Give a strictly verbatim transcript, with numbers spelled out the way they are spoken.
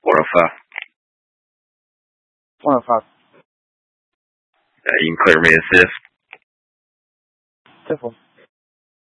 four oh five. one oh five. Uh, you can clear me assist. ten four.